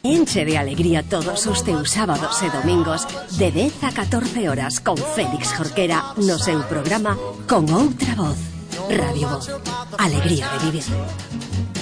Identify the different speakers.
Speaker 1: Enche de alegría todos os teus sábados e domingos de 10 a 14 horas con Félix Jorquera no seu programa Con Outra Voz. Radio Voz. Alegría de vivir.